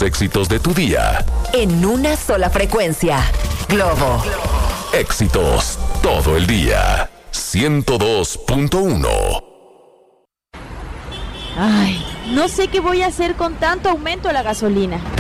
los éxitos de tu día. En una sola frecuencia. Globo. Éxitos todo el día. 102.1. Ay, no sé qué voy a hacer con tanto aumento a la gasolina.